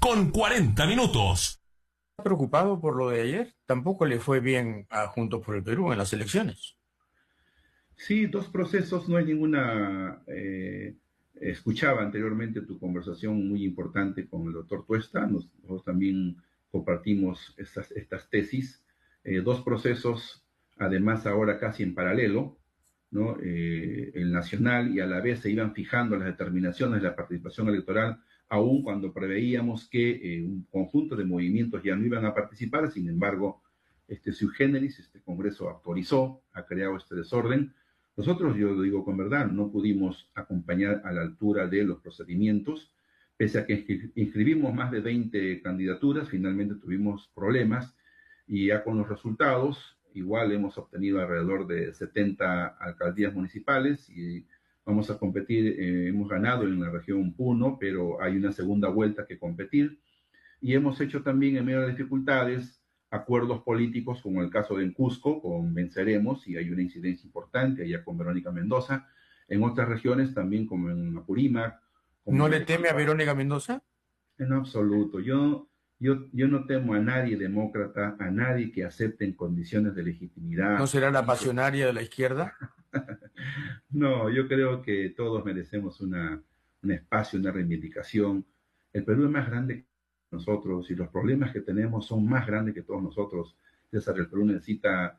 con 40 minutos. ¿Preocupado por lo de ayer? Tampoco le fue bien a Juntos por el Perú en las elecciones. Sí, dos procesos, no hay ninguna... escuchaba anteriormente tu conversación muy importante con el doctor Tuesta, nosotros también compartimos estas tesis, dos procesos, además ahora casi en paralelo, ¿no? El nacional, y a la vez se iban fijando las determinaciones de la participación electoral, aun cuando preveíamos que un conjunto de movimientos ya no iban a participar. Sin embargo, sui generis, este Congreso autorizó, ha creado este desorden. Nosotros, yo lo digo con verdad, no pudimos acompañar a la altura de los procedimientos, pese a que inscribimos más de 20 candidaturas, finalmente tuvimos problemas, y ya con los resultados, igual hemos obtenido alrededor de 70 alcaldías municipales, y vamos a competir, hemos ganado en la región Puno, pero hay una segunda vuelta que competir, y hemos hecho también, en medio de dificultades, acuerdos políticos, como el caso de Cusco, con Venceremos, y hay una incidencia importante allá con Verónica Mendoza. En otras regiones también, como en Apurímac. ¿No le teme a Verónica Mendoza? En absoluto. Yo no temo a nadie demócrata, a nadie que acepte en condiciones de legitimidad. ¿No será la pasionaria de la izquierda? No, yo creo que todos merecemos un espacio, una reivindicación. El Perú es más grande que nosotros, y los problemas que tenemos son más grandes que todos nosotros. César, el Perú necesita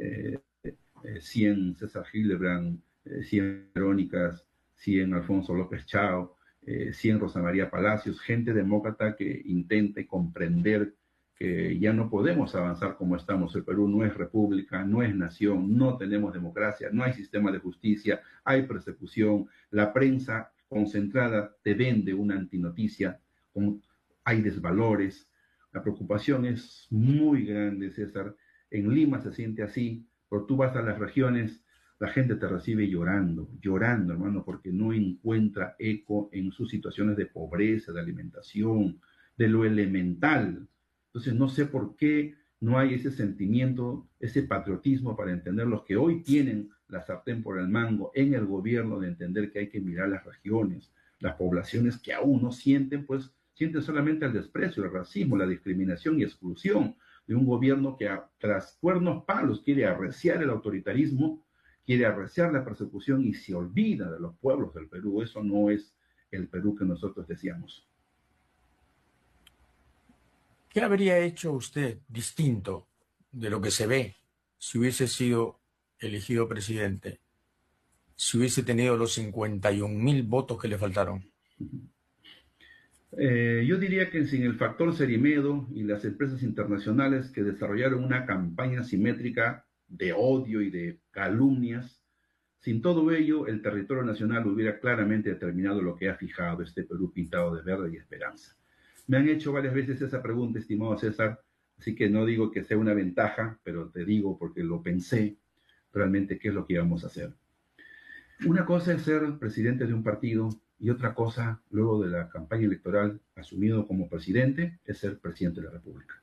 100 César Hildebrand, 100 Verónicas, 100 Alfonso López Chao, 100 Rosa María Palacios, gente demócrata que intente comprender que ya no podemos avanzar como estamos. El Perú no es república, no es nación, no tenemos democracia, no hay sistema de justicia, hay persecución, la prensa concentrada te vende una antinoticia, hay desvalores. La preocupación es muy grande, César. En Lima se siente así, pero tú vas a las regiones, la gente te recibe llorando, llorando, hermano, porque no encuentra eco en sus situaciones de pobreza, de alimentación, de lo elemental. Entonces no sé por qué no hay ese sentimiento, ese patriotismo para entender los que hoy tienen la sartén por el mango en el gobierno, de entender que hay que mirar las regiones, las poblaciones que aún no sienten, pues sienten solamente el desprecio, el racismo, la discriminación y exclusión de un gobierno que tras cuernos palos quiere arreciar el autoritarismo, quiere arreciar la persecución y se olvida de los pueblos del Perú. Eso no es el Perú que nosotros deseamos. ¿Qué habría hecho usted distinto de lo que se ve si hubiese sido elegido presidente, si hubiese tenido los 51.000 votos que le faltaron? Yo diría que sin el factor Cerimedo y las empresas internacionales que desarrollaron una campaña simétrica de odio y de calumnias, sin todo ello, el territorio nacional hubiera claramente determinado lo que ha fijado este Perú pintado de verde y esperanza. Me han hecho varias veces esa pregunta, estimado César, así que no digo que sea una ventaja, pero te digo porque lo pensé realmente qué es lo que íbamos a hacer. Una cosa es ser presidente de un partido, y otra cosa, luego de la campaña electoral, asumido como presidente, es ser presidente de la República.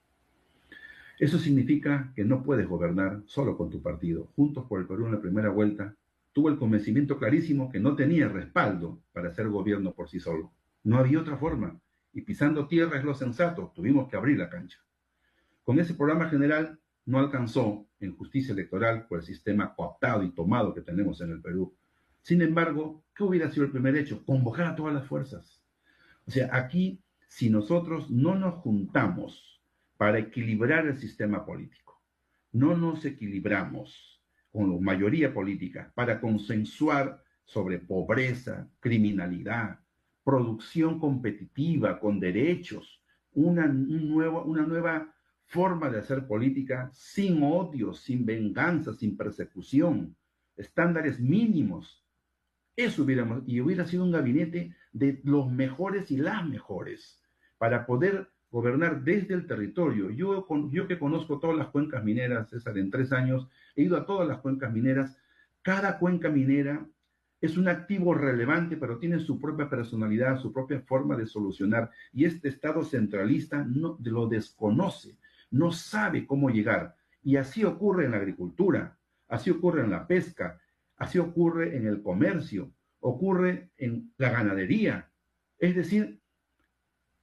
Eso significa que no puedes gobernar solo con tu partido. Juntos por el Perú, en la primera vuelta, tuvo el convencimiento clarísimo que no tenía respaldo para hacer gobierno por sí solo. No había otra forma, y pisando tierra es lo sensato, tuvimos que abrir la cancha. Con ese programa general no alcanzó en justicia electoral por el sistema cooptado y tomado que tenemos en el Perú. Sin embargo, ¿qué hubiera sido el primer hecho? Convocar a todas las fuerzas. O sea, aquí, si nosotros no nos juntamos para equilibrar el sistema político, no nos equilibramos con la mayoría política para consensuar sobre pobreza, criminalidad, producción competitiva con derechos, una nueva forma de hacer política sin odio, sin venganza, sin persecución, estándares mínimos. Eso hubiera sido un gabinete de los mejores y las mejores para poder gobernar desde el territorio. Yo que conozco todas las cuencas mineras, César, en 3 años, he ido a todas las cuencas mineras. Cada cuenca minera es un activo relevante, pero tiene su propia personalidad, su propia forma de solucionar. Y este Estado centralista lo desconoce, no sabe cómo llegar. Y así ocurre en la agricultura, así ocurre en la pesca, así ocurre en el comercio, ocurre en la ganadería. Es decir,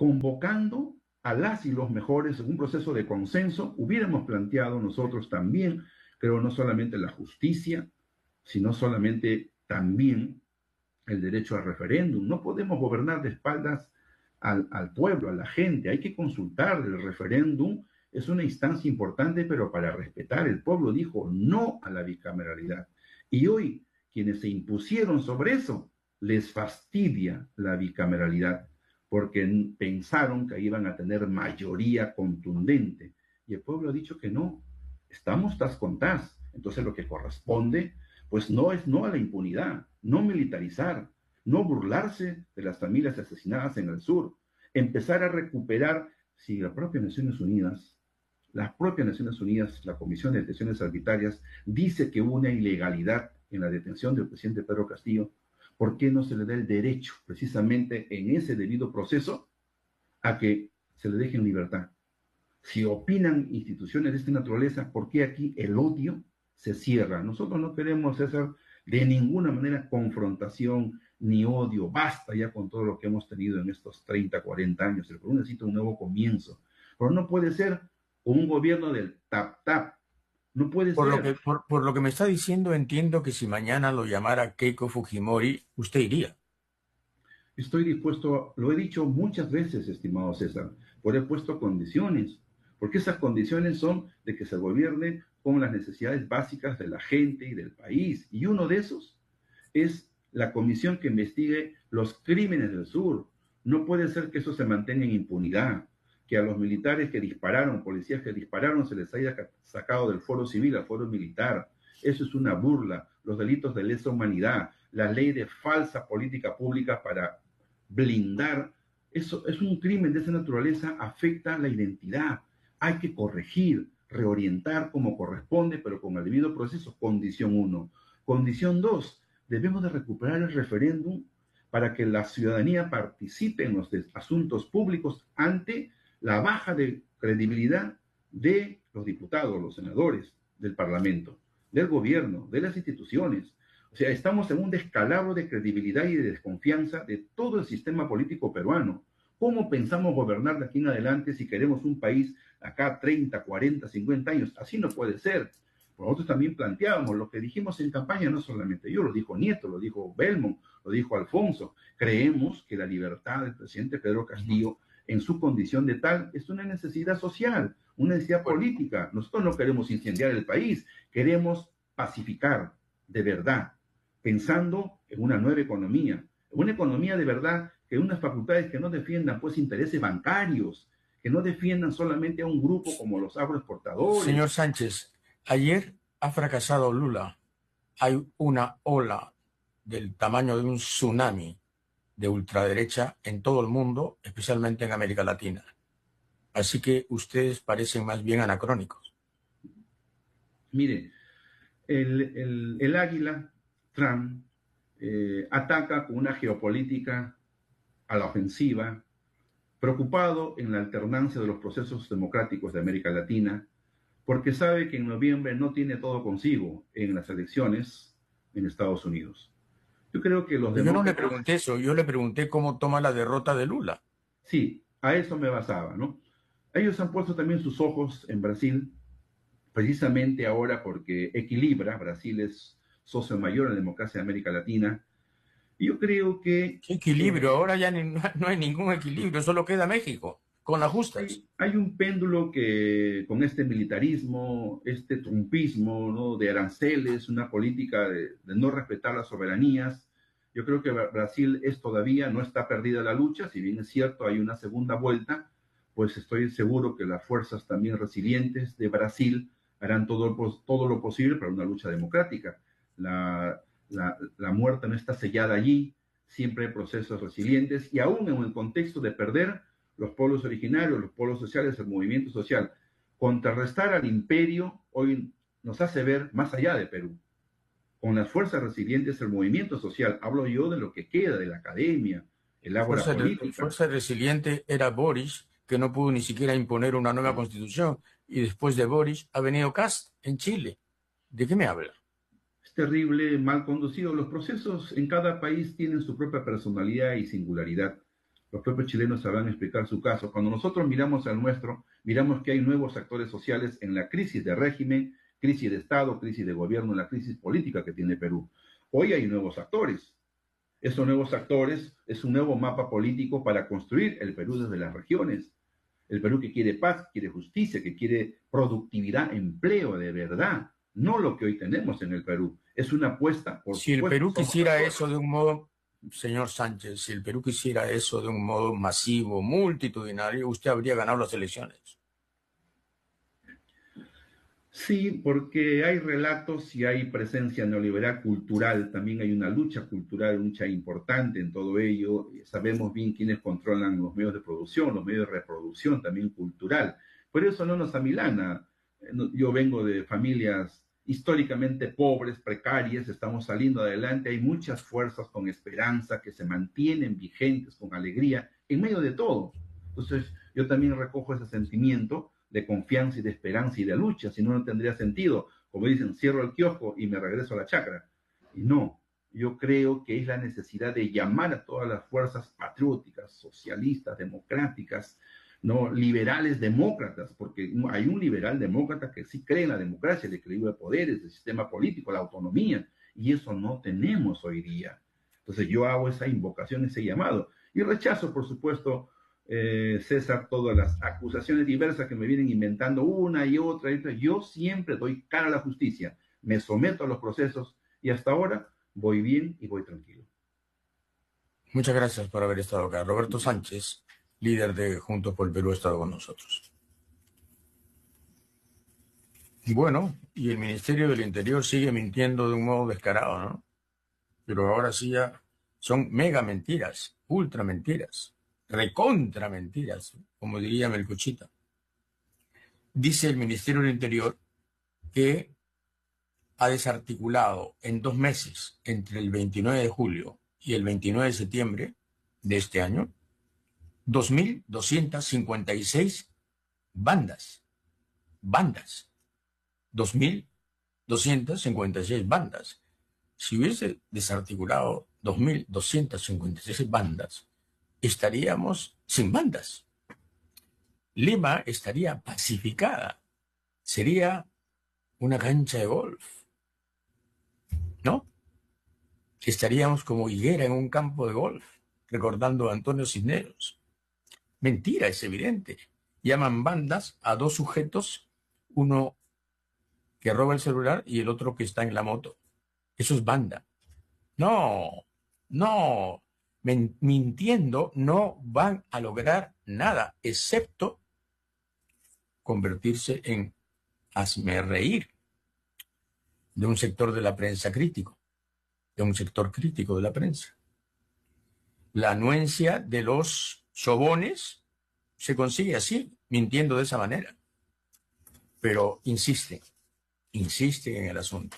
convocando a las y los mejores en un proceso de consenso, hubiéramos planteado nosotros también, creo, no solamente la justicia, sino solamente también el derecho al referéndum. No podemos gobernar de espaldas al pueblo, a la gente. Hay que consultar. El referéndum es una instancia importante, pero para respetar. El pueblo dijo no a la bicameralidad. Y hoy, quienes se impusieron sobre eso, les fastidia la bicameralidad, porque pensaron que iban a tener mayoría contundente. Y el pueblo ha dicho que no. Estamos tas con tas. Entonces lo que corresponde, pues no es no a la impunidad, no militarizar, no burlarse de las familias asesinadas en el sur, empezar a recuperar, si las propias Naciones Unidas, la Comisión de Detenciones Arbitrarias, dice que hubo una ilegalidad en la detención del presidente Pedro Castillo, ¿por qué no se le da el derecho, precisamente en ese debido proceso, a que se le deje en libertad? Si opinan instituciones de esta naturaleza, ¿por qué aquí el odio se cierra? Nosotros no queremos hacer de ninguna manera confrontación ni odio. Basta ya con todo lo que hemos tenido en estos 30, 40 años. El Perú necesita un nuevo comienzo. Pero no puede ser con un gobierno del tap-tap. No puede ser. Por lo que me está diciendo, entiendo que si mañana lo llamara Keiko Fujimori, usted iría. Estoy dispuesto, lo he dicho muchas veces, estimado César, por he puesto condiciones, porque esas condiciones son de que se gobierne con las necesidades básicas de la gente y del país. Y uno de esos es la comisión que investigue los crímenes del sur. No puede ser que eso se mantenga en impunidad, que a los militares que dispararon, policías que dispararon, se les haya sacado del foro civil al foro militar. Eso es una burla. Los delitos de lesa humanidad, la ley de falsa política pública para blindar, eso es un crimen de esa naturaleza, afecta la identidad. Hay que corregir, reorientar como corresponde, pero con el debido proceso. Condición 1. Condición 2. Debemos de recuperar el referéndum para que la ciudadanía participe en los asuntos públicos ante la baja de credibilidad de los diputados, los senadores, del Parlamento, del gobierno, de las instituciones. O sea, estamos en un descalabro de credibilidad y de desconfianza de todo el sistema político peruano. ¿Cómo pensamos gobernar de aquí en adelante si queremos un país acá 30, 40, 50 años? Así no puede ser. Nosotros también planteábamos lo que dijimos en campaña, no solamente yo, lo dijo Nieto, lo dijo Belmont, lo dijo Alfonso. Creemos que la libertad del presidente Pedro Castillo, en su condición de tal, es una necesidad social, una necesidad política. Nosotros no queremos incendiar el país, queremos pacificar de verdad, pensando en una nueva economía, una economía de verdad, que unas facultades que no defiendan pues intereses bancarios, que no defiendan solamente a un grupo como los agroexportadores. Señor Sánchez, ayer ha fracasado Lula. Hay una ola del tamaño de un tsunami de ultraderecha en todo el mundo, especialmente en América Latina. Así que ustedes parecen más bien anacrónicos. Mire, el águila, Trump, ataca con una geopolítica a la ofensiva, preocupado en la alternancia de los procesos democráticos de América Latina, porque sabe que en noviembre no tiene todo consigo en las elecciones en Estados Unidos. Yo creo que los demócratas... Yo no le pregunté eso, yo le pregunté cómo toma la derrota de Lula. Sí, a eso me basaba, ¿no? Ellos han puesto también sus ojos en Brasil, precisamente ahora porque equilibra, Brasil es socio mayor en la democracia de América Latina. Y yo creo que... ¿Qué equilibrio? Ahora ya no hay ningún equilibrio, solo queda México, con las justas. Hay un péndulo que con este militarismo, este trumpismo, ¿no?, de aranceles, una política de no respetar las soberanías. Yo creo que Brasil todavía no está perdida la lucha, si bien es cierto hay una segunda vuelta, pues estoy seguro que las fuerzas también resilientes de Brasil harán todo lo posible para una lucha democrática. La muerte no está sellada allí, siempre hay procesos resilientes, y aún en el contexto de perder los pueblos originarios, los pueblos sociales, el movimiento social, contrarrestar al imperio hoy nos hace ver más allá de Perú. Con las fuerzas resilientes, el movimiento social, hablo yo de lo que queda de la academia, el ágora política. La fuerza resiliente era Boris, que no pudo ni siquiera imponer una nueva constitución, y después de Boris ha venido Kast en Chile. ¿De qué me habla? Es terrible, mal conducido. Los procesos en cada país tienen su propia personalidad y singularidad. Los propios chilenos sabrán explicar su caso. Cuando nosotros miramos al nuestro, miramos que hay nuevos actores sociales en la crisis de régimen, crisis de Estado, crisis de gobierno, la crisis política que tiene Perú. Hoy hay nuevos actores. Esos nuevos actores es un nuevo mapa político para construir el Perú desde las regiones. El Perú que quiere paz, que quiere justicia, que quiere productividad, empleo de verdad. No lo que hoy tenemos en el Perú. Es una apuesta por Si el supuesto, Perú somos quisiera actores. eso de un modo, señor Sánchez, si el Perú quisiera eso de un modo masivo, multitudinario, usted habría ganado las elecciones. Sí, porque hay relatos y hay presencia neoliberal cultural, también hay una lucha cultural, lucha importante en todo ello. Sabemos bien quiénes controlan los medios de producción, los medios de reproducción también cultural. Pero eso no nos amilana. Yo vengo de familias históricamente pobres, precarias, estamos saliendo adelante, hay muchas fuerzas con esperanza que se mantienen vigentes, con alegría, en medio de todo. Entonces, yo también recojo ese sentimiento de confianza y de esperanza y de lucha, si no, no tendría sentido. Como dicen, cierro el kiosco y me regreso a la chacra. Y no, yo creo que es la necesidad de llamar a todas las fuerzas patrióticas, socialistas, democráticas, no liberales demócratas, porque hay un liberal demócrata que sí cree en la democracia, el equilibrio de poderes, el sistema político, la autonomía, y eso no tenemos hoy día. Entonces yo hago esa invocación, ese llamado, y rechazo, por supuesto, César, todas las acusaciones diversas que me vienen inventando una y otra y otra. Yo siempre doy cara a la justicia, me someto a los procesos y hasta ahora voy bien y voy tranquilo. Muchas gracias por haber estado acá. Roberto Sánchez, líder de Juntos por el Perú, ha estado con nosotros. Bueno, y el Ministerio del Interior sigue mintiendo de un modo descarado, ¿no? Pero ahora sí ya son mega mentiras, ultra mentiras, recontra mentiras, como diría Melcochita. Dice el Ministerio del Interior que ha desarticulado en 2 meses, entre el 29 de julio y el 29 de septiembre de este año, 2.256 bandas. 2.256 bandas. Si hubiese desarticulado 2.256 bandas, estaríamos sin bandas. Lima estaría pacificada. Sería una cancha de golf, ¿no? Estaríamos como higuera en un campo de golf, recordando a Antonio Cisneros. Mentira, es evidente. Llaman bandas a 2 sujetos, uno que roba el celular y el otro que está en la moto. Eso es banda. No, mintiendo no van a lograr nada, excepto convertirse en hazmerreír de un sector de la prensa crítico, de un sector crítico de la prensa. La anuencia de los sobones se consigue así, mintiendo de esa manera. Pero insisten en el asunto.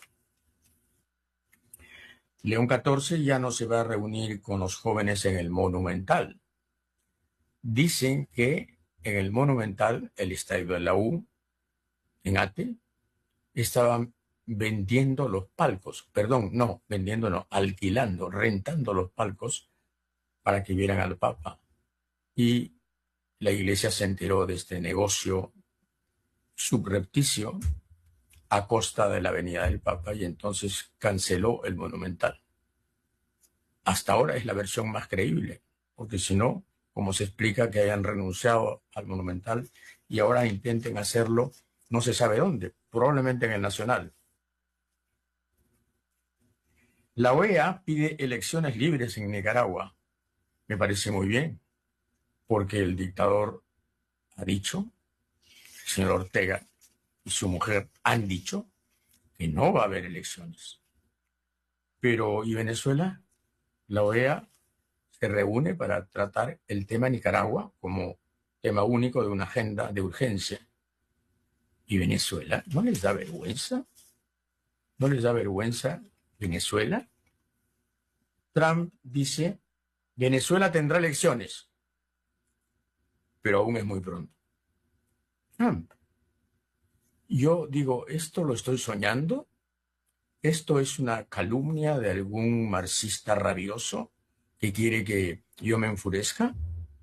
León XIV ya no se va a reunir con los jóvenes en el Monumental. Dicen que en el Monumental, el estadio de la U, en Ate, estaban vendiendo los palcos, alquilando, rentando los palcos para que vieran al Papa. Y la Iglesia se enteró de este negocio subrepticio a costa de la venida del Papa y entonces canceló el Monumental. Hasta ahora es la versión más creíble, porque si no, ¿cómo se explica que hayan renunciado al Monumental y ahora intenten hacerlo no se sabe dónde? Probablemente en el Nacional. La OEA pide elecciones libres en Nicaragua. Me parece muy bien, porque el dictador ha dicho, el señor Ortega y su mujer han dicho que no va a haber elecciones. Pero, ¿y Venezuela? La OEA se reúne para tratar el tema Nicaragua como tema único de una agenda de urgencia. ¿Y Venezuela? ¿No les da vergüenza? ¿No les da vergüenza Venezuela? Trump dice, Venezuela tendrá elecciones, pero aún es muy pronto. Trump. Yo digo, ¿esto lo estoy soñando? ¿Esto es una calumnia de algún marxista rabioso que quiere que yo me enfurezca?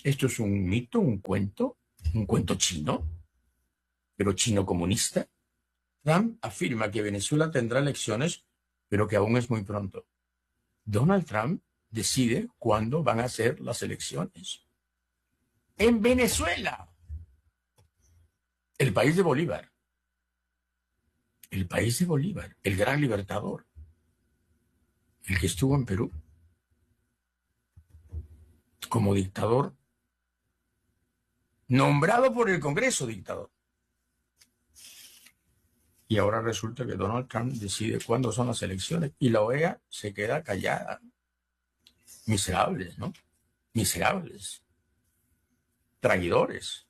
Esto es un mito, un cuento chino, pero chino comunista. Trump afirma que Venezuela tendrá elecciones, pero que aún es muy pronto. Donald Trump decide cuándo van a ser las elecciones. En Venezuela, el país de Bolívar, el gran libertador, el que estuvo en Perú como dictador, nombrado por el Congreso dictador. Y ahora resulta que Donald Trump decide cuándo son las elecciones y la OEA se queda callada. Miserables, ¿no? Miserables. Traidores.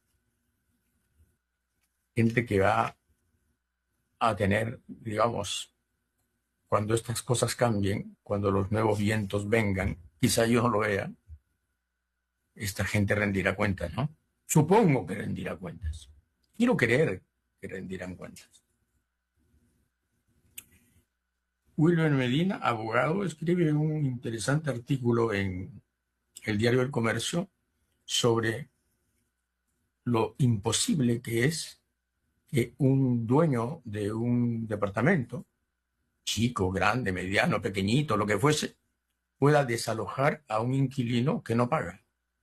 Gente que va a tener, digamos, cuando estas cosas cambien, cuando los nuevos vientos vengan, quizá ellos no lo vean, esta gente rendirá cuentas, ¿no? Supongo que rendirá cuentas. Quiero creer que rendirán cuentas. Wilmer Medina, abogado, escribe un interesante artículo en el Diario del Comercio sobre lo imposible que es que un dueño de un departamento, chico, grande, mediano, pequeñito, lo que fuese, pueda desalojar a un inquilino que no paga.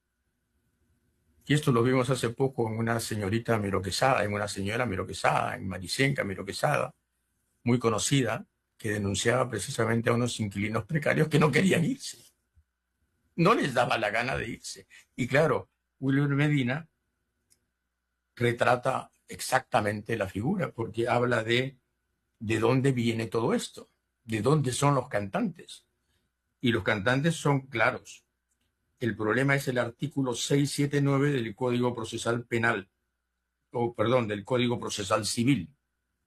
Y esto lo vimos hace poco en una señorita Miro Quesada, en una señora Miro Quesada, en Maricenca Miro Quesada, muy conocida, que denunciaba precisamente a unos inquilinos precarios que no querían irse. No les daba la gana de irse. Y claro, Wilmer Medina retrata exactamente la figura, porque habla de dónde viene todo esto, de dónde son los cantantes. Y los cantantes son claros. El problema es el artículo 679 del Código Procesal Penal, del Código Procesal Civil.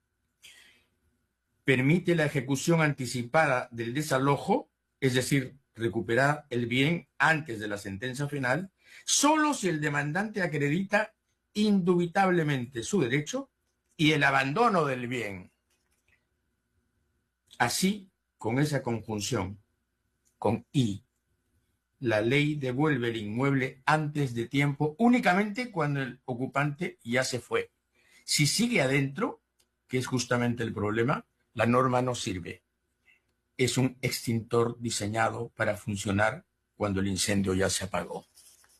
Permite la ejecución anticipada del desalojo, es decir, recuperar el bien antes de la sentencia final, solo si el demandante acredita indubitablemente su derecho y el abandono del bien. Así, con esa conjunción, con I, la ley devuelve el inmueble antes de tiempo únicamente cuando el ocupante ya se fue. Si sigue adentro, que es justamente el problema, la norma no sirve. Es un extintor diseñado para funcionar cuando el incendio ya se apagó.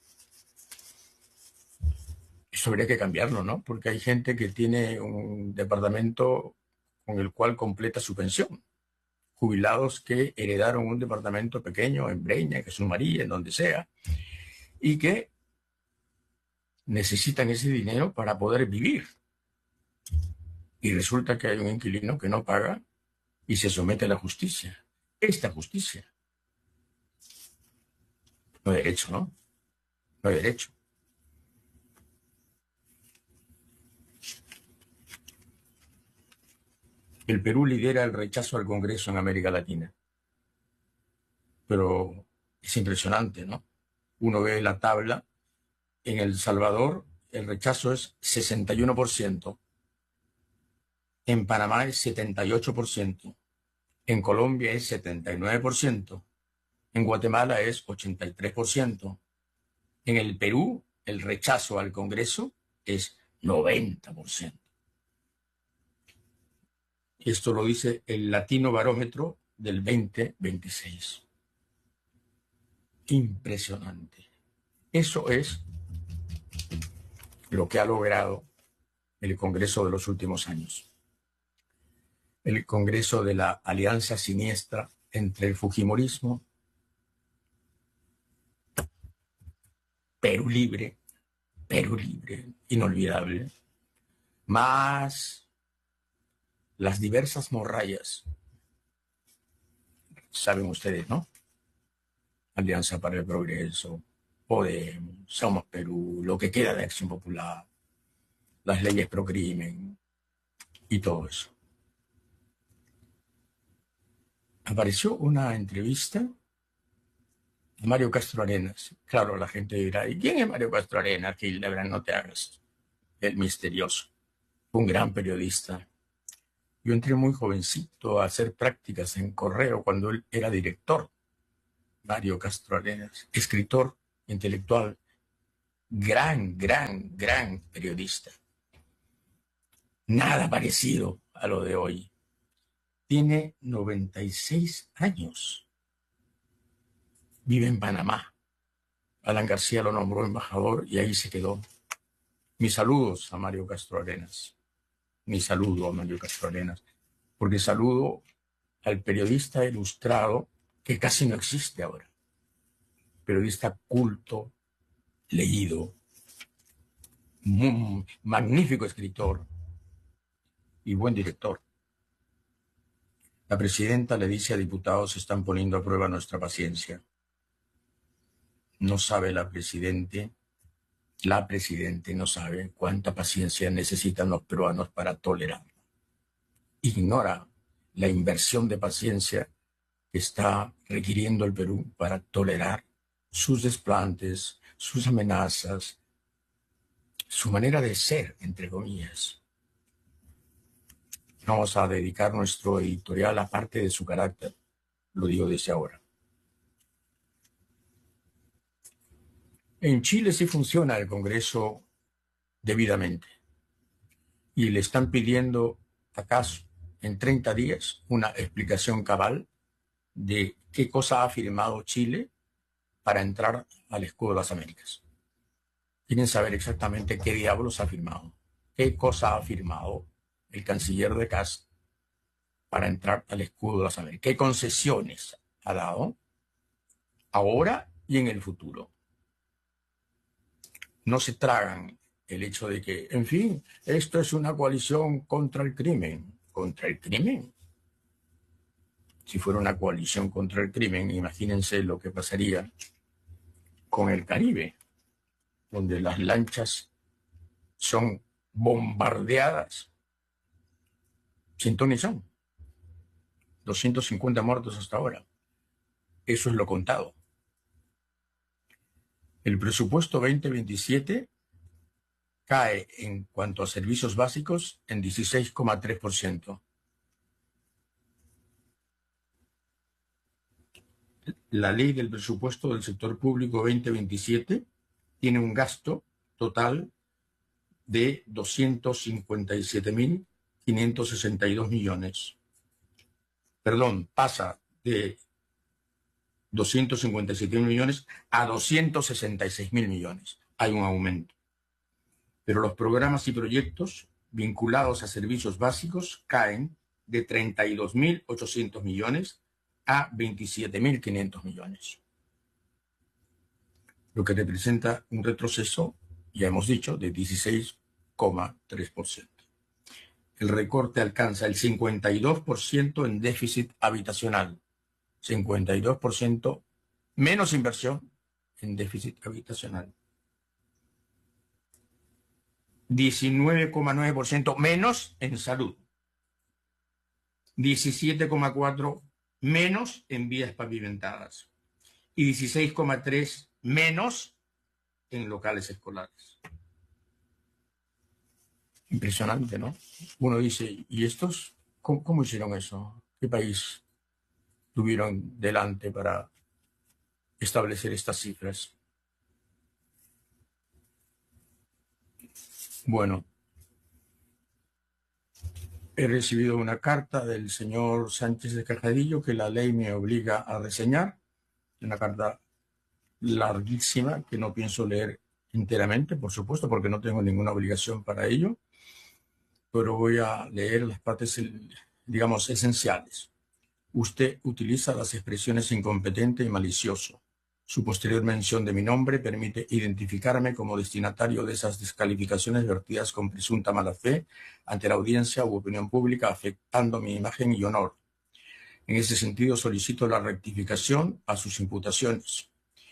Eso habría que cambiarlo, ¿no? Porque hay gente que tiene un departamento con el cual completa su pensión. Jubilados que heredaron un departamento pequeño en Breña, en Jesús María, en donde sea, y que necesitan ese dinero para poder vivir. Y resulta que hay un inquilino que no paga y se somete a la justicia. Esta justicia. No hay derecho, ¿no? No hay derecho. El Perú lidera el rechazo al Congreso en América Latina. Pero es impresionante, ¿no? Uno ve la tabla. En El Salvador el rechazo es 61%. En Panamá es 78%. En Colombia es 79%. En Guatemala es 83%. En el Perú, el rechazo al Congreso es 90%. Esto lo dice el Latino Barómetro del 2026. Impresionante. Eso es lo que ha logrado el Congreso de los últimos años. El Congreso de la alianza siniestra entre el fujimorismo, Perú Libre, inolvidable, más las diversas morrayas. Saben ustedes, ¿no? Alianza para el Progreso, Podemos, Somos Perú, lo que queda de Acción Popular, las leyes pro crimen y todo eso. Apareció una entrevista a Mario Castro Arenas. Claro, la gente dirá, ¿y quién es Mario Castro Arenas? Hildebrand, no te hagas el misterioso. Un gran periodista. Yo entré muy jovencito a hacer prácticas en Correo cuando él era director. Mario Castro Arenas, escritor, intelectual, gran periodista. Nada parecido a lo de hoy. Tiene 96 años. Vive en Panamá. Alan García lo nombró embajador y ahí se quedó. Mis saludos a Mario Castro Arenas. Mi saludo a Mario Castro Arenas. Porque saludo al periodista ilustrado que casi no existe ahora. Periodista culto, leído, magnífico escritor y buen director. La presidenta le dice a diputados: están poniendo a prueba nuestra paciencia. No sabe la presidente no sabe cuánta paciencia necesitan los peruanos para tolerar. Ignora la inversión de paciencia que está requiriendo el Perú para tolerar sus desplantes, sus amenazas, su manera de ser, entre comillas. Vamos a dedicar nuestro editorial a parte de su carácter, lo digo desde ahora. En Chile sí funciona el Congreso debidamente y le están pidiendo acaso en 30 días una explicación cabal de qué cosa ha firmado Chile para entrar al escudo de las Américas. Quieren saber exactamente qué diablos ha firmado, qué cosa ha firmado el canciller de Kast para entrar al escudo de las Américas, qué concesiones ha dado ahora y en el futuro. No se tragan el hecho de que, en fin, esto es una coalición contra el crimen. ¿Contra el crimen? Si fuera una coalición contra el crimen, imagínense lo que pasaría con el Caribe, donde las lanchas son bombardeadas sin ton ni son. 250 muertos hasta ahora. Eso es lo contado. El presupuesto 2027 cae en cuanto a servicios básicos en 16,3%. La ley del presupuesto del sector público 2027 tiene un gasto total de 257.562 millones. Perdón, pasa de 257 millones a 266.000 millones. Hay un aumento. Pero los programas y proyectos vinculados a servicios básicos caen de 32.800 millones a 27.500 millones. Lo que representa un retroceso, ya hemos dicho, de 16,3%. El recorte alcanza el 52% en déficit habitacional. 52% menos inversión en déficit habitacional. 19,9% menos en salud. 17,4% menos en vías pavimentadas. Y 16,3% menos en locales escolares. Impresionante, ¿no? Uno dice, ¿y estos cómo hicieron eso? ¿Qué país tuvieron delante para establecer estas cifras? Bueno, he recibido una carta del señor Sánchez de Cajadillo que la ley me obliga a reseñar. Una carta larguísima que no pienso leer enteramente, por supuesto, porque no tengo ninguna obligación para ello, pero voy a leer las partes, digamos, esenciales. Usted utiliza las expresiones incompetente y malicioso. Su posterior mención de mi nombre permite identificarme como destinatario de esas descalificaciones vertidas con presunta mala fe ante la audiencia u opinión pública, afectando mi imagen y honor. En ese sentido, solicito la rectificación a sus imputaciones.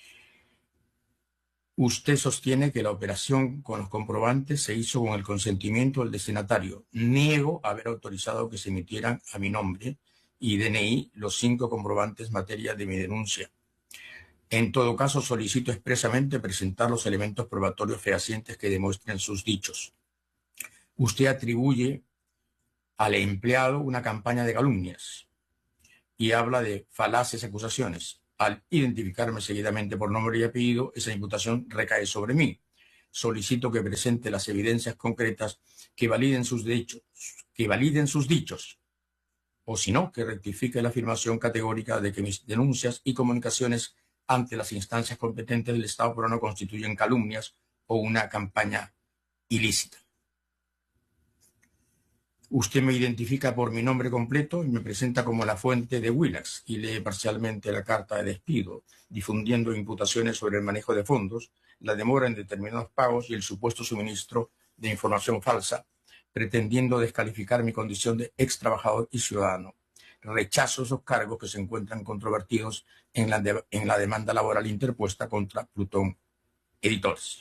Usted sostiene que la operación con los comprobantes se hizo con el consentimiento del destinatario. Niego haber autorizado que se emitieran a mi nombre y DNI los 5 comprobantes materia de mi denuncia. En todo caso, solicito expresamente presentar los elementos probatorios fehacientes que demuestren sus dichos. Usted atribuye al empleado una campaña de calumnias y habla de falaces acusaciones. Al identificarme seguidamente por nombre y apellido, esa imputación recae sobre mí. solicito que presente las evidencias concretas que validen sus dichos, o si no, que rectifique la afirmación categórica de que mis denuncias y comunicaciones ante las instancias competentes del Estado peruano constituyen calumnias o una campaña ilícita. Usted me identifica por mi nombre completo y me presenta como la fuente de Willax y lee parcialmente la carta de despido, difundiendo imputaciones sobre el manejo de fondos, la demora en determinados pagos y el supuesto suministro de información falsa, pretendiendo descalificar mi condición de ex trabajador y ciudadano. Rechazo esos cargos que se encuentran controvertidos en la demanda laboral interpuesta contra Plutón Editores.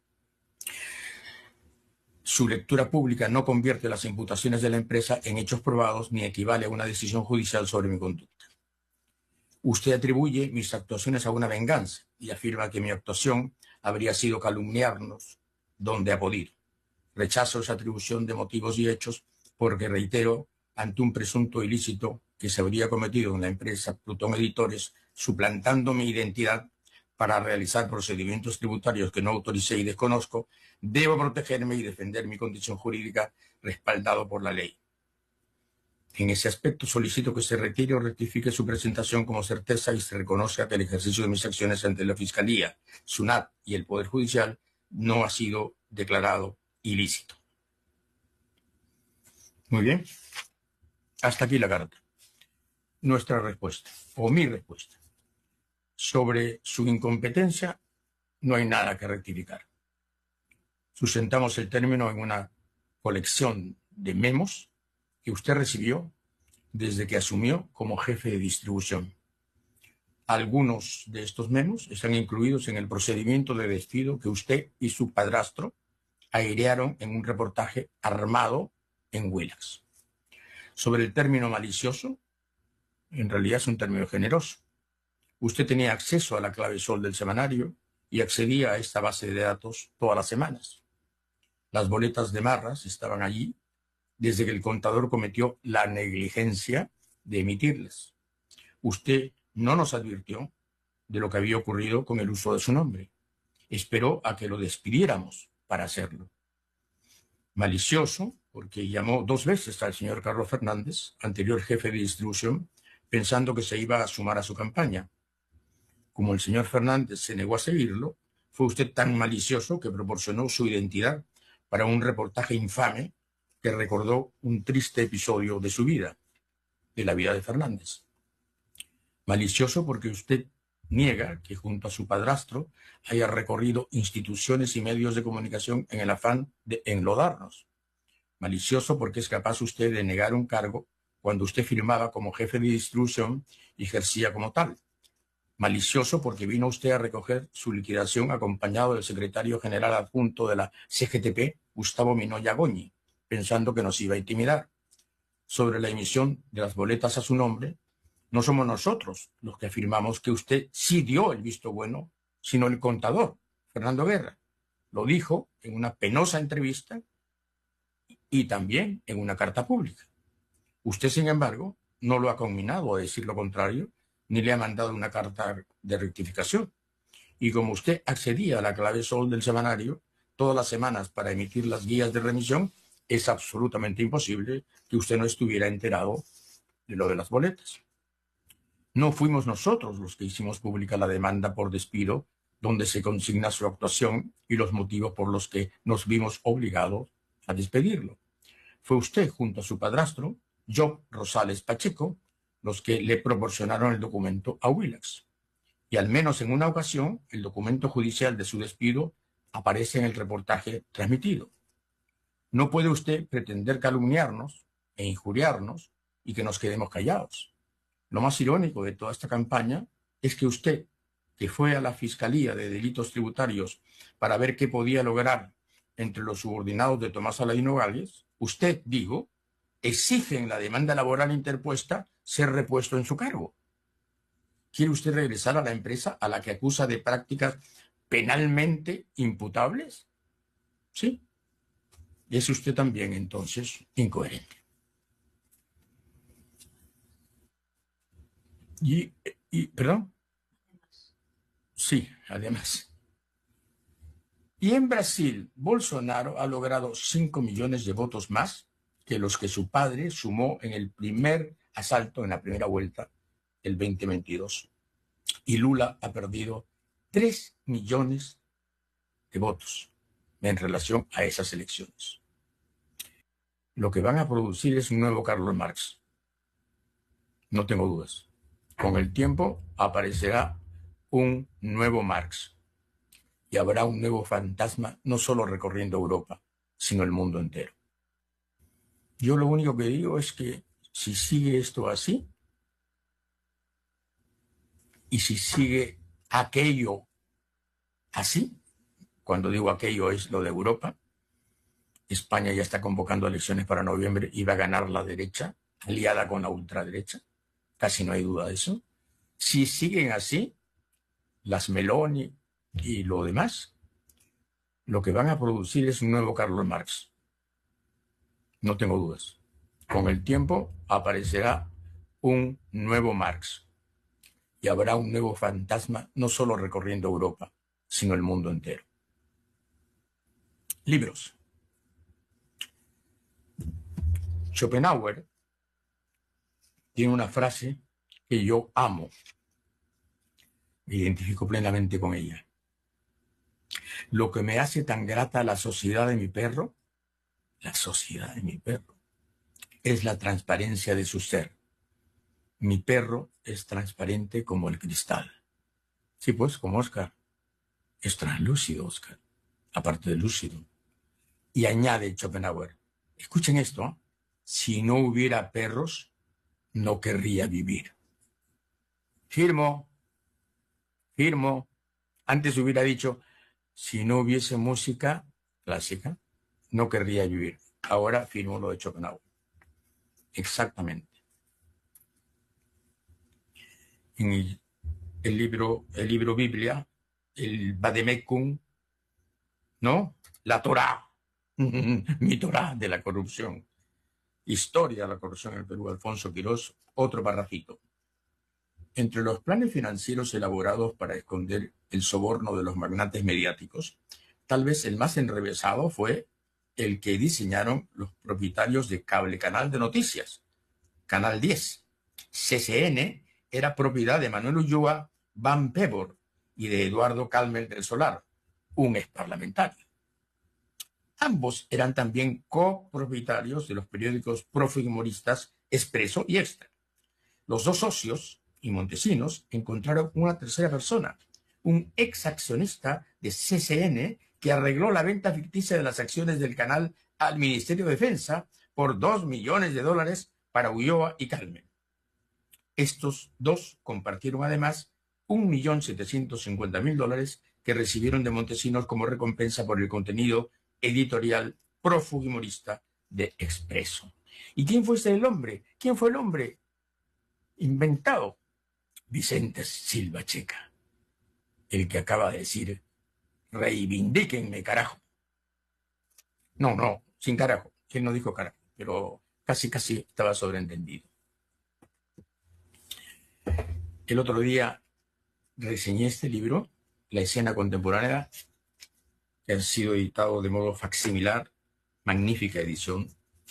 Su lectura pública no convierte las imputaciones de la empresa en hechos probados ni equivale a una decisión judicial sobre mi conducta. Usted atribuye mis actuaciones a una venganza y afirma que mi actuación habría sido calumniarnos donde ha podido. Rechazo esa atribución de motivos y hechos porque, reitero, ante un presunto ilícito que se habría cometido en la empresa Plutón Editores, suplantando mi identidad para realizar procedimientos tributarios que no autoricé y desconozco, debo protegerme y defender mi condición jurídica respaldado por la ley. En ese aspecto solicito que se retire o rectifique su presentación como certeza y se reconozca que el ejercicio de mis acciones ante la Fiscalía, SUNAT y el Poder Judicial no ha sido declarado ilícito. Muy bien. Hasta aquí la carta. Nuestra respuesta, o mi respuesta. Sobre su incompetencia no hay nada que rectificar. Sustentamos el término en una colección de memos que usted recibió desde que asumió como jefe de distribución. Algunos de estos memos están incluidos en el procedimiento de despido que usted y su padrastro airearon en un reportaje armado en Willax. Sobre el término malicioso, en realidad es un término generoso. Usted tenía acceso a la clave sol del semanario y accedía a esta base de datos todas las semanas. Las boletas de Marras estaban allí desde que el contador cometió la negligencia de emitirlas. Usted no nos advirtió de lo que había ocurrido con el uso de su nombre. Esperó a que lo despidiéramos para hacerlo. Malicioso, porque llamó 2 veces al señor Carlos Fernández, anterior jefe de distribución, pensando que se iba a sumar a su campaña. Como el señor Fernández se negó a seguirlo, fue usted tan malicioso que proporcionó su identidad para un reportaje infame que recordó un triste episodio de su vida, de la vida de Fernández. Malicioso porque usted niega que junto a su padrastro haya recorrido instituciones y medios de comunicación en el afán de enlodarnos. Malicioso porque es capaz usted de negar un cargo cuando usted firmaba como jefe de distribución y ejercía como tal. Malicioso porque vino usted a recoger su liquidación acompañado del secretario general adjunto de la CGTP, Gustavo Minoya Goñi, pensando que nos iba a intimidar. Sobre la emisión de las boletas a su nombre, no somos nosotros los que afirmamos que usted sí dio el visto bueno, sino el contador, Fernando Guerra. Lo dijo en una penosa entrevista y también en una carta pública. Usted, sin embargo, no lo ha conminado a decir lo contrario, ni le ha mandado una carta de rectificación. Y como usted accedía a la clave sol del semanario todas las semanas para emitir las guías de remisión, es absolutamente imposible que usted no estuviera enterado de lo de las boletas. No fuimos nosotros los que hicimos pública la demanda por despido, donde se consigna su actuación y los motivos por los que nos vimos obligados a despedirlo. Fue usted, junto a su padrastro, Job Rosales Pacheco, los que le proporcionaron el documento a Willax. Y al menos en una ocasión, el documento judicial de su despido aparece en el reportaje transmitido. No puede usted pretender calumniarnos e injuriarnos y que nos quedemos callados. Lo más irónico de toda esta campaña es que usted, que fue a la Fiscalía de Delitos Tributarios para ver qué podía lograr entre los subordinados de Tomás Aladino Gálvez, usted, digo, exige en la demanda laboral interpuesta ser repuesto en su cargo. ¿Quiere usted regresar a la empresa a la que acusa de prácticas penalmente imputables? Sí. Y es usted también, entonces, incoherente. ¿Perdón? Sí, además. Y en Brasil, Bolsonaro ha logrado 5 millones de votos más que los que su padre sumó en el primer asalto, en la primera vuelta, el 2022. Y Lula ha perdido 3 millones de votos en relación a esas elecciones. Lo que van a producir es un nuevo Carlos Marx. No tengo dudas. Con el tiempo aparecerá un nuevo Marx y habrá un nuevo fantasma, no solo recorriendo Europa, sino el mundo entero. Yo lo único que digo es que si sigue esto así, y si sigue aquello así, cuando digo aquello es lo de Europa, España ya está convocando elecciones para noviembre y va a ganar la derecha, aliada con la ultraderecha, casi no hay duda de eso. Si siguen así, las Meloni y lo demás, lo que van a producir es un nuevo Carlos Marx. No tengo dudas. Con el tiempo aparecerá un nuevo Marx y habrá un nuevo fantasma, no solo recorriendo Europa, sino el mundo entero. Libros. Schopenhauer tiene una frase que yo amo. Me identifico plenamente con ella. Lo que me hace tan grata a la sociedad de mi perro, es la transparencia de su ser. Mi perro es transparente como el cristal. Sí, pues, como Oscar. Es translúcido, Oscar. Aparte de lúcido. Y añade Schopenhauer, escuchen esto, ¿eh? Si no hubiera perros, no querría vivir. Firmo. Antes hubiera dicho, si no hubiese música clásica, no querría vivir. Ahora firmo lo de Schopenhauer. Exactamente. En el libro Biblia, el Vademecum, ¿no? La Torá, mi Torá de la corrupción. Historia de la corrupción en el Perú, Alfonso Quirós, otro parrafito. Entre los planes financieros elaborados para esconder el soborno de los magnates mediáticos, tal vez el más enrevesado fue el que diseñaron los propietarios de Cable Canal de Noticias, Canal 10. CCN era propiedad de Manuel Ulloa Van Pevoort y de Eduardo Calmer del Solar, un exparlamentario. Ambos eran también copropietarios de los periódicos profigumoristas Expreso y Extra. Los dos socios y Montesinos encontraron una tercera persona, un exaccionista de CCN que arregló la venta ficticia de las acciones del canal al Ministerio de Defensa por $2 millones para Ulloa y Calmer. Estos dos compartieron además $1.750.000 que recibieron de Montesinos como recompensa por el contenido editorial profugimorista de Expreso. ¿Y quién fue el hombre? ¿Quién fue el hombre inventado? Vicente Silva Checa, el que acaba de decir, reivindíquenme, carajo. No, sin carajo. Él no dijo carajo, pero casi estaba sobreentendido. El otro día reseñé este libro, La escena contemporánea, que ha sido editado de modo facsimilar, magnífica edición,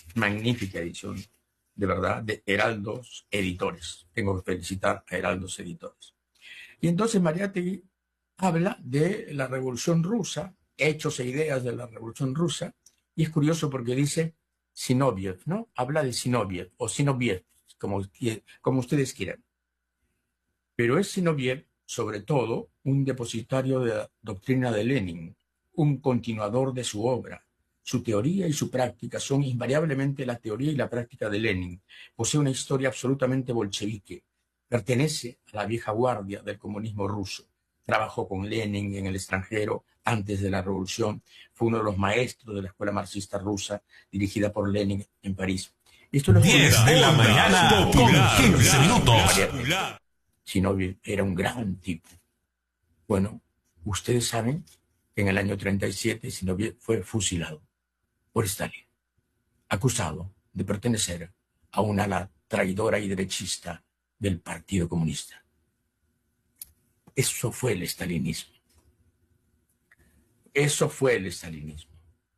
de verdad, de Heraldos Editores. Tengo que felicitar a Heraldos Editores. Y entonces Mariátegui habla de la Revolución Rusa, hechos e ideas de la Revolución Rusa, y es curioso porque dice Zinoviev, ¿no? Habla de Zinoviev, o Zinoviev, como ustedes quieran. Pero es Zinoviev, sobre todo, un depositario de la doctrina de Lenin, un continuador de su obra. Su teoría y su práctica son invariablemente la teoría y la práctica de Lenin. Posee una historia absolutamente bolchevique. Pertenece a la vieja guardia del comunismo ruso. Trabajó con Lenin en el extranjero antes de la revolución. Fue uno de los maestros de la escuela marxista rusa dirigida por Lenin en París. Esto 10 de la mañana con 15 minutos. Zinoviev era un gran tipo. Bueno, ustedes saben que en el año 37 Zinoviev fue fusilado por Stalin, acusado de pertenecer a una ala traidora y derechista del Partido Comunista. Eso fue el stalinismo. Eso fue el estalinismo.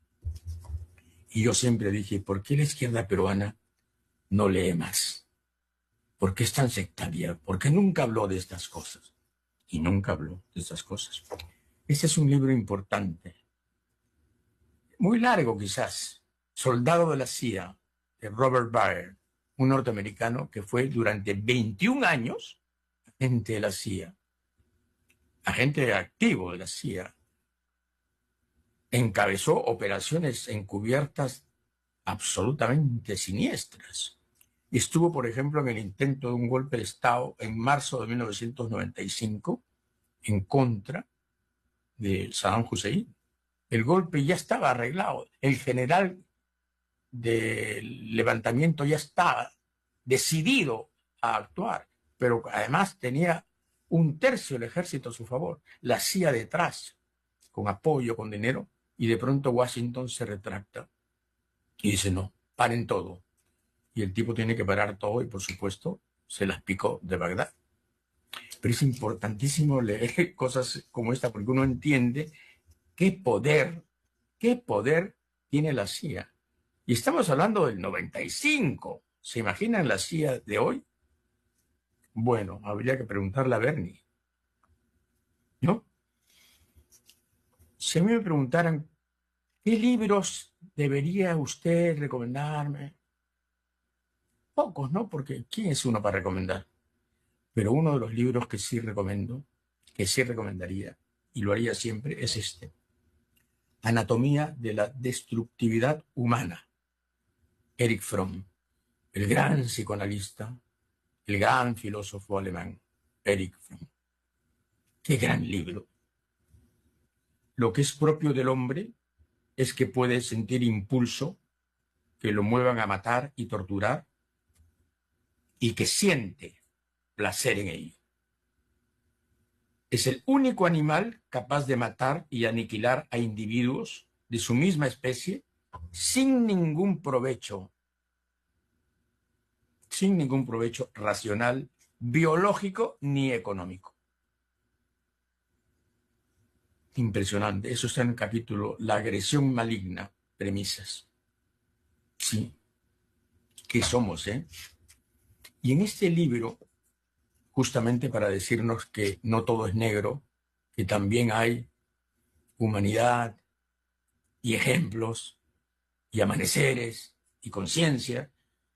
Y yo siempre dije, ¿por qué la izquierda peruana no lee más? ¿Por qué es tan sectaria? ¿Por qué nunca habló de estas cosas? Y nunca habló de estas cosas. Este es un libro importante, muy largo quizás, Soldado de la CIA, de Robert Byrd, un norteamericano que fue durante 21 años agente de la CIA, agente activo de la CIA. Encabezó operaciones encubiertas absolutamente siniestras. Estuvo, por ejemplo, en el intento de un golpe de Estado en marzo de 1995 en contra de Saddam Hussein. El golpe ya estaba arreglado. El general del levantamiento ya estaba decidido a actuar, pero además tenía un tercio del ejército a su favor, la CIA detrás, con apoyo, con dinero, y de pronto Washington se retracta y dice, no, paren todo. Y el tipo tiene que parar todo y, por supuesto, se las picó de Bagdad. Pero es importantísimo leer cosas como esta porque uno entiende qué poder tiene la CIA. Y estamos hablando del 95. ¿Se imaginan la CIA de hoy? Bueno, habría que preguntarle a Bernie, ¿no? Si a mí me preguntaran, ¿qué libros debería usted recomendarme? Pocos, ¿no? Porque ¿quién es uno para recomendar? Pero uno de los libros que sí recomiendo, que sí recomendaría, y lo haría siempre, es este. Anatomía de la destructividad humana. Erich Fromm, el gran psicoanalista, el gran filósofo alemán, Erich Fromm. ¡Qué gran libro! Lo que es propio del hombre es que puede sentir impulso, que lo muevan a matar y torturar, y que siente placer en ello. Es el único animal capaz de matar y aniquilar a individuos de su misma especie sin ningún provecho racional, biológico ni económico. Impresionante. Eso está en el capítulo La agresión maligna, premisas. Sí. ¿Qué somos, eh? Y en este libro, justamente para decirnos que no todo es negro, que también hay humanidad y ejemplos y amaneceres y conciencia,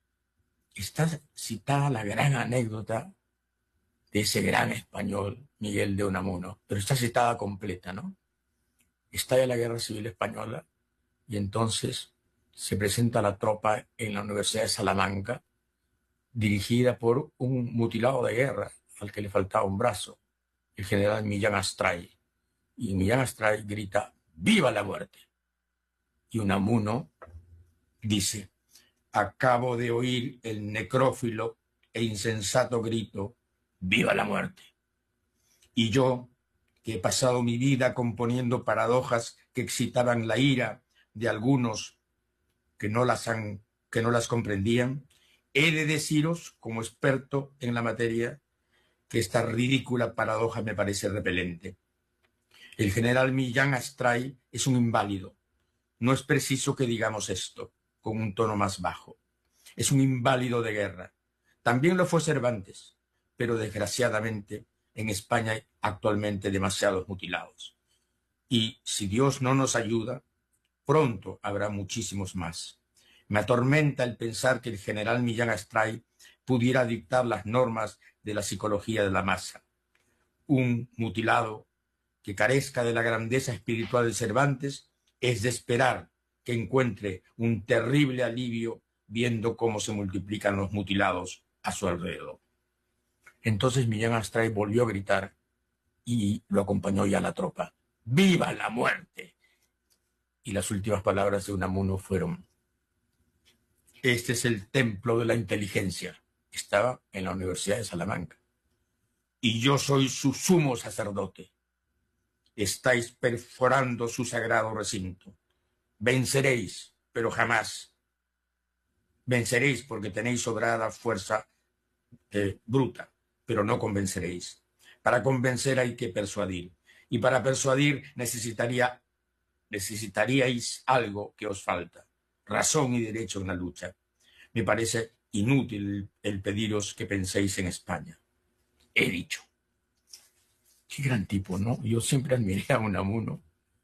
está citada la gran anécdota de ese gran español, Miguel de Unamuno, pero está citada completa, ¿no? Estalla la Guerra Civil Española y entonces se presenta la tropa en la Universidad de Salamanca, dirigida por un mutilado de guerra al que le faltaba un brazo, el general Millán Astray. Y Millán Astray grita, ¡viva la muerte! Y Unamuno dice, acabo de oír el necrófilo e insensato grito, ¡viva la muerte! Y yo, que he pasado mi vida componiendo paradojas que excitaban la ira de algunos que no las comprendían, he de deciros, como experto en la materia, que esta ridícula paradoja me parece repelente. El general Millán Astray es un inválido. No es preciso que digamos esto con un tono más bajo. Es un inválido de guerra. También lo fue Cervantes, pero desgraciadamente en España hay actualmente demasiados mutilados. Y si Dios no nos ayuda, pronto habrá muchísimos más. Me atormenta el pensar que el general Millán Astray pudiera dictar las normas de la psicología de la masa. Un mutilado que carezca de la grandeza espiritual de Cervantes es de esperar que encuentre un terrible alivio viendo cómo se multiplican los mutilados a su alrededor. Entonces Millán Astray volvió a gritar y lo acompañó ya la tropa. ¡Viva la muerte! Y las últimas palabras de Unamuno fueron, este es el templo de la inteligencia. Estaba en la Universidad de Salamanca. Y yo soy su sumo sacerdote. Estáis perforando su sagrado recinto. Venceréis, pero jamás. Venceréis porque tenéis sobrada fuerza bruta, pero no convenceréis. Para convencer hay que persuadir. Y para persuadir necesitaría necesitaríais algo que os falta, razón y derecho en la lucha. Me parece inútil el pediros que penséis en España. He dicho. Qué gran tipo, ¿no? Yo siempre admiré a Unamuno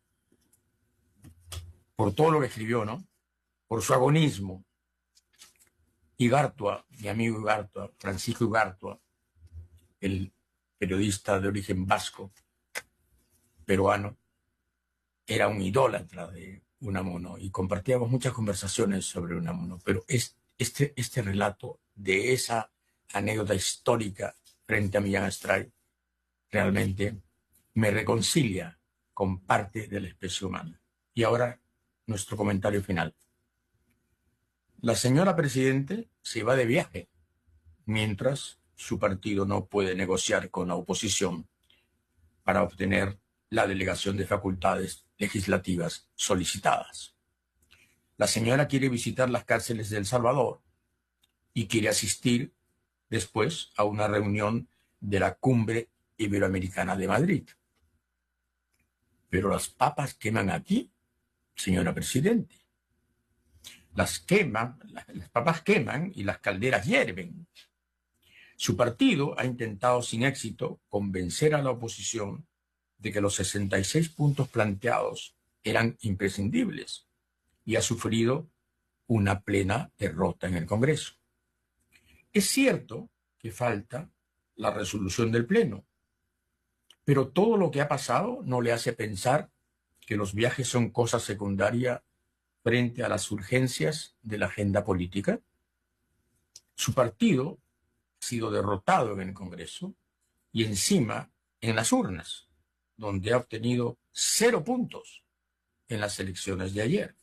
por todo lo que escribió, ¿no? Por su agonismo. Igartua, mi amigo Igartua, Francisco Igartua, el periodista de origen vasco, peruano, era un idólatra de Unamuno y compartíamos muchas conversaciones sobre Unamuno, pero este relato de esa anécdota histórica frente a Millán Astray realmente me reconcilia con parte de la especie humana. Y ahora nuestro comentario final. La señora Presidente se va de viaje mientras su partido no puede negociar con la oposición para obtener la delegación de facultades legislativas solicitadas. La señora quiere visitar las cárceles de El Salvador y quiere asistir después a una reunión de la Cumbre Iberoamericana de Madrid. Pero las papas queman aquí, señora Presidente. Las papas queman y las calderas hierven. Su partido ha intentado sin éxito convencer a la oposición de que los 66 puntos planteados eran imprescindibles y ha sufrido una plena derrota en el Congreso. Es cierto que falta la resolución del Pleno, pero todo lo que ha pasado no le hace pensar que los viajes son cosa secundaria frente a las urgencias de la agenda política. Su partido ha sido derrotado en el Congreso y encima en las urnas, donde ha obtenido 0 puntos en las elecciones de ayer.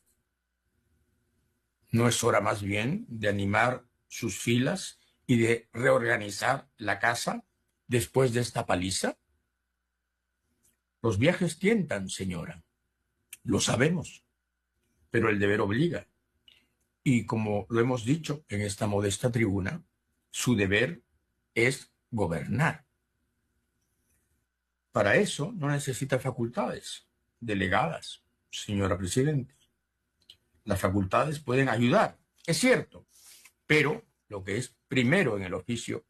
¿No es hora más bien de animar sus filas y de reorganizar la casa después de esta paliza? Los viajes tientan, señora, lo sabemos, pero el deber obliga. Y como lo hemos dicho en esta modesta tribuna, su deber es gobernar. Para eso no necesita facultades delegadas, señora Presidente. Las facultades pueden ayudar, es cierto, pero lo que es primero en el oficio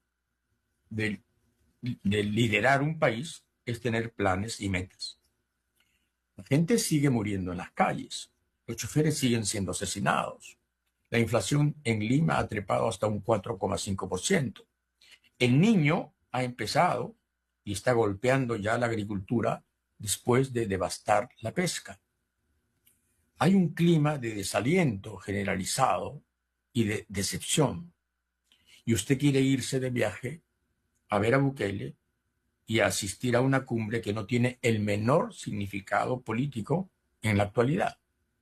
de liderar un país es tener planes y metas. La gente sigue muriendo en las calles, los choferes siguen siendo asesinados, la inflación en Lima ha trepado hasta un 4,5%. El Niño ha empezado y está golpeando ya la agricultura después de devastar la pesca. Hay un clima de desaliento generalizado y de decepción. Y usted quiere irse de viaje a ver a Bukele y a asistir a una cumbre que no tiene el menor significado político en la actualidad.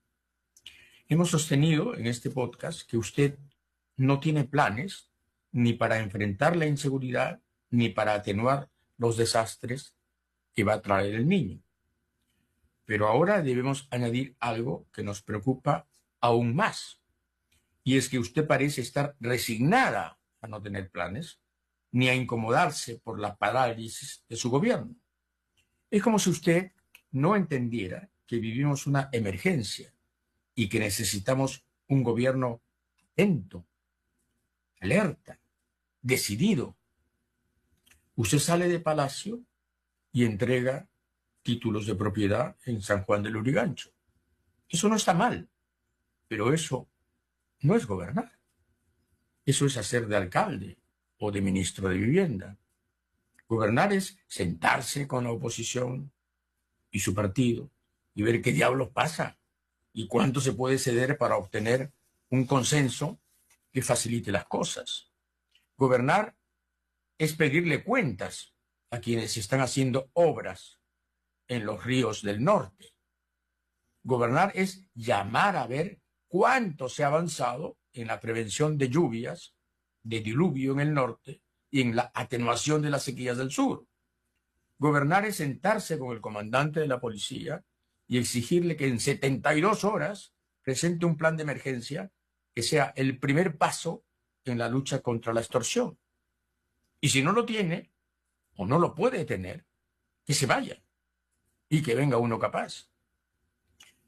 Hemos sostenido en este podcast que usted no tiene planes ni para enfrentar la inseguridad ni para atenuar los desastres que va a traer el Niño. Pero ahora debemos añadir algo que nos preocupa aún más, y es que usted parece estar resignada a no tener planes, ni a incomodarse por la parálisis de su gobierno. Es como si usted no entendiera que vivimos una emergencia y que necesitamos un gobierno atento, alerta, decidido. Usted sale de Palacio y entrega títulos de propiedad en San Juan del Lurigancho. Eso no está mal, pero eso no es gobernar. Eso es hacer de alcalde o de ministro de Vivienda. Gobernar es sentarse con la oposición y su partido y ver qué diablos pasa y cuánto se puede ceder para obtener un consenso que facilite las cosas. Gobernar es pedirle cuentas a quienes están haciendo obras en los ríos del norte. Gobernar es llamar a ver cuánto se ha avanzado en la prevención de lluvias, de diluvio en el norte y en la atenuación de las sequías del sur. Gobernar es sentarse con el comandante de la policía y exigirle que en 72 horas presente un plan de emergencia que sea el primer paso en la lucha contra la extorsión. Y si no lo tiene, o no lo puede tener, que se vaya y que venga uno capaz.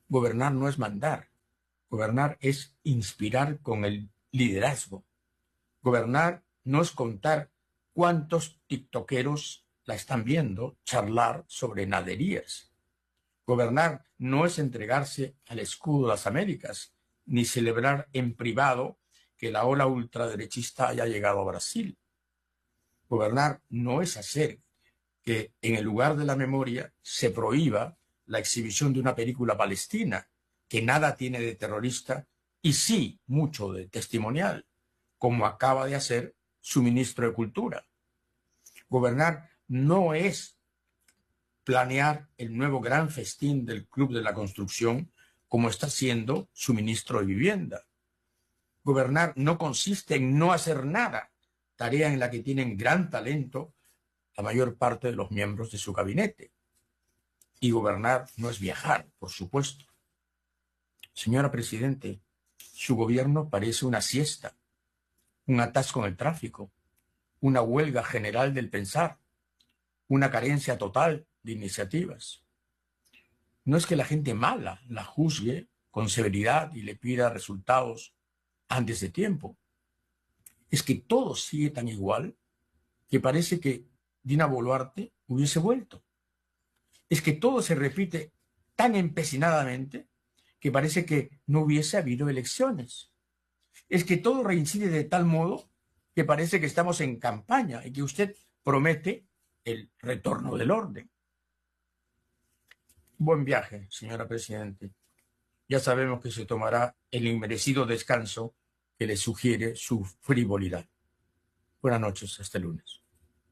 Gobernar no es mandar. Gobernar es inspirar con el liderazgo. Gobernar no es contar cuántos tiktokeros la están viendo charlar sobre naderías. Gobernar no es entregarse al escudo de las Américas, ni celebrar en privado que la ola ultraderechista haya llegado a Brasil. Gobernar no es hacer que en el lugar de la memoria se prohíba la exhibición de una película palestina que nada tiene de terrorista y sí mucho de testimonial, como acaba de hacer su ministro de Cultura. Gobernar no es planear el nuevo gran festín del Club de la Construcción, como está haciendo su ministro de Vivienda. Gobernar no consiste en no hacer nada, tarea en la que tienen gran talento la mayor parte de los miembros de su gabinete. Y gobernar no es viajar, por supuesto. Señora Presidente, su gobierno parece una siesta, un atasco en el tráfico, una huelga general del pensar, una carencia total de iniciativas. No es que la gente mala la juzgue con severidad y le pida resultados antes de tiempo. Es que todo sigue tan igual que parece que Dina Boluarte hubiese vuelto. Es que todo se repite tan empecinadamente que parece que no hubiese habido elecciones. Es que todo reincide de tal modo que parece que estamos en campaña y que usted promete el retorno del orden. Buen viaje, señora Presidente. Ya sabemos que se tomará el inmerecido descanso que le sugiere su frivolidad. Buenas noches, hasta el lunes.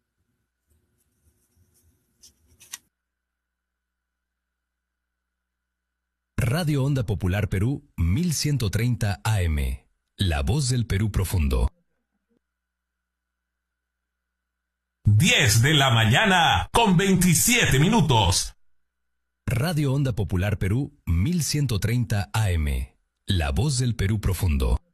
Radio Onda Popular Perú 1130 AM. La voz del Perú profundo. 10 de la mañana con 27 minutos. Radio Onda Popular Perú 1130 AM. La voz del Perú profundo.